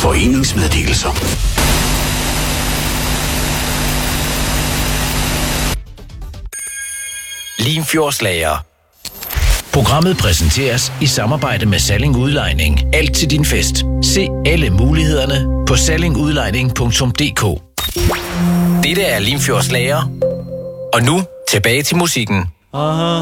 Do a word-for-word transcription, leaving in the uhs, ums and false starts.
Foreningsmeddelelser. Limfjordslager. Programmet præsenteres i samarbejde med Salling Udlejning. Alt til din fest. Se alle mulighederne på salling udlejning punktum d k. Dette er Limfjordslager. Og nu tilbage til musikken. Aha.